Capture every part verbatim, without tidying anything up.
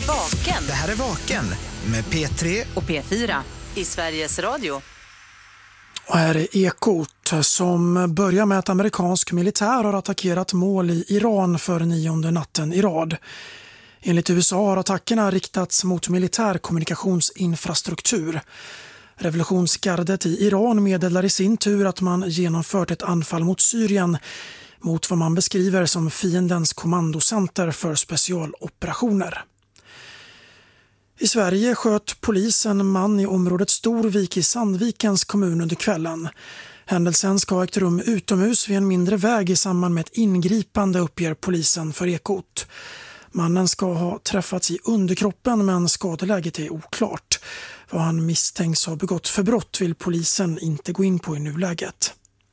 Vaken. Det här är Vaken med P tre och P fyra i Sveriges Radio. Och här är Ekot som börjar med att amerikansk militär har attackerat mål i Iran för nionde natten i rad. Enligt U S A har attackerna riktats mot militär kommunikationsinfrastruktur. Revolutionsgardet i Iran meddelar i sin tur att man genomfört ett anfall mot Syrien mot vad man beskriver som fiendens kommandocenter för specialoperationer. I Sverige sköt polisen en man i området Storvik i Sandvikens kommun under kvällen. Händelsen ska ha ägt rum utomhus vid en mindre väg i samband med ett ingripande, uppger polisen för Ekot. Mannen ska ha träffats i underkroppen men skadeläget är oklart. Vad han misstänks ha begått för brott vill polisen inte gå in på i nuläget.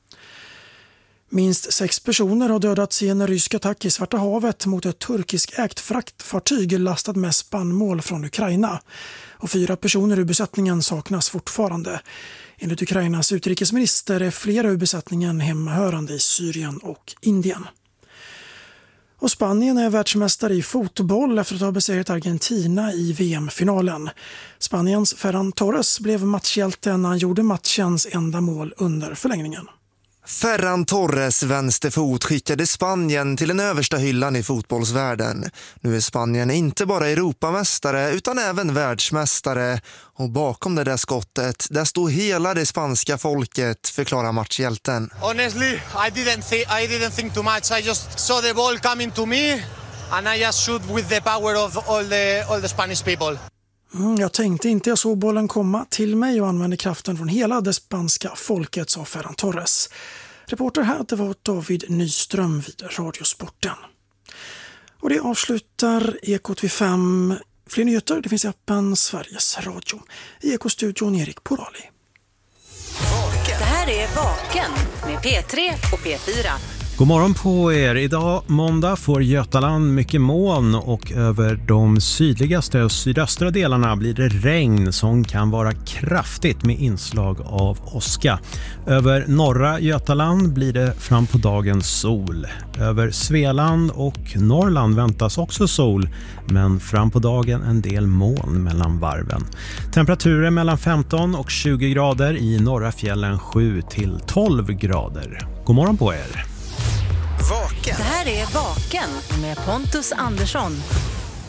Minst sex personer har dödats i en rysk attack i Svarta havet mot ett turkiskägt fraktfartyg lastat med spannmål från Ukraina. Och fyra personer ur besättningen saknas fortfarande. Enligt Ukrainas utrikesminister är flera ur besättningen hemmahörande i Syrien och Indien. Och Spanien är världsmästare i fotboll efter att ha besegrat Argentina i V M-finalen. Spaniens Ferran Torres blev matchhjälte när han gjorde matchens enda mål under förlängningen. Ferran Torres vänsterfot skickade Spanien till den översta hyllan i fotbollsvärlden. Nu är Spanien inte bara Europamästare utan även världsmästare. Och bakom det där skottet, där stod hela det spanska folket, förklarar matchhjälten. Honestly, I didn't think I didn't think too much. I just saw the ball coming to me and I just shoot with the power of all the all the Spanish people. Mm, jag tänkte inte jag såg bollen komma till mig och använde kraften från hela det spanska folket, sa Ferran Torres. Reporter här, det var David Nyström vid Radiosporten. Och det avslutar Ekot vid fem. Fler nyheter, det finns i appen Sveriges Radio. I Ekostudion Erik Porali. Det här är Vaken med P tre och P fyra. God morgon på er. Idag måndag får Götaland mycket moln och över de sydligaste och sydöstra delarna blir det regn som kan vara kraftigt med inslag av åska. Över norra Götaland blir det fram på dagen sol. Över Svealand och Norrland väntas också sol, men fram på dagen en del moln mellan varven. Temperaturer mellan femton och tjugo grader, i norra fjällen sju till tolv grader. God morgon på er. Vaken. Det här är Vaken med Pontus Andersson.